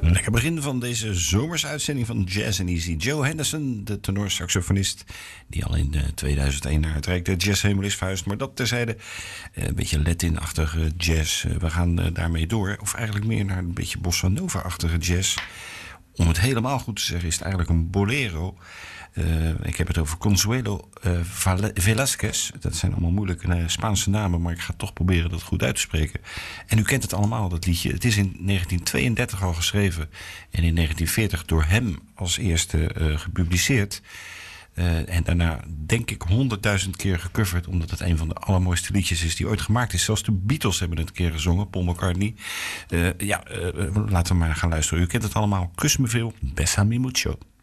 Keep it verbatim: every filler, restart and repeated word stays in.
Lekker begin van deze zomerse uitzending van Jazz and Easy. Joe Henderson, de tenorsaxofonist, die al in tweeduizend één naar het Rijk der Jazzhemel is verhuisd. Maar dat terzijde, een beetje Latin-achtige jazz. We gaan daarmee door, of eigenlijk meer naar een beetje bossa nova-achtige jazz. Om het helemaal goed te zeggen is het eigenlijk een bolero. Uh, ik heb het over Consuelo uh, Velázquez. Dat zijn allemaal moeilijke uh, Spaanse namen, maar ik ga toch proberen dat goed uit te spreken. En u kent het allemaal, dat liedje. Het is in negentien tweeëndertig al geschreven en in negentien veertig door hem als eerste uh, gepubliceerd. Uh, en daarna denk ik honderdduizend keer gecoverd, omdat het een van de allermooiste liedjes is die ooit gemaakt is. Zelfs de Beatles hebben het een keer gezongen, Paul McCartney. Uh, ja, uh, laten we maar gaan luisteren. U kent het allemaal. Kus me veel, Bésame mucho.